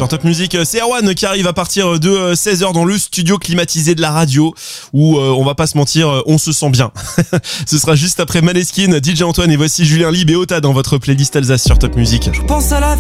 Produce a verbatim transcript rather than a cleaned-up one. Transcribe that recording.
sur Top Music. C'est Erwan qui arrive à partir de seize heures dans le studio climatisé de la radio où euh, on va pas se mentir, on se sent bien. Ce sera juste après Maneskin, D J Antoine et voici Julien Lib et Ota dans votre playlist Alsace sur Top Music. Je pense à la